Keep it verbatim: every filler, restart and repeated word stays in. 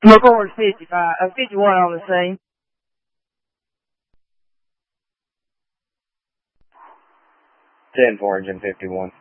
McCord fifty-five, uh, fifty-one on the scene. ten four, engine fifty-one.